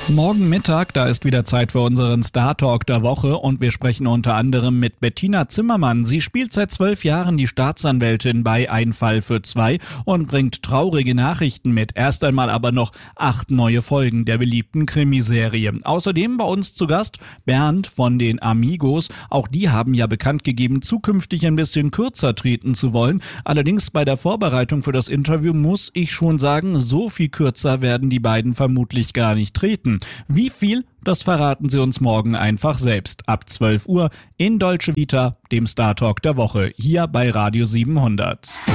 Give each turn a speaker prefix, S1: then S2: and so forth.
S1: Morgen Mittag, da ist wieder Zeit für unseren Star Talk der Woche und wir sprechen unter anderem mit Bettina Zimmermann. Sie spielt seit 12 Jahren die Staatsanwältin bei Ein Fall für zwei und bringt traurige Nachrichten mit. Erst einmal aber noch 8 neue Folgen der beliebten Krimiserie. Außerdem bei uns zu Gast Bernd von den Amigos. Auch die haben ja bekannt gegeben, zukünftig ein bisschen kürzer treten zu wollen. Allerdings bei der Vorbereitung für das Interview muss ich schon sagen, so viel kürzer werden die beiden vermutlich gar nicht treten. Wie viel, das verraten sie uns morgen einfach selbst. Ab 12 Uhr in Dolce Vita, dem Star Talk der Woche, hier bei Radio 700.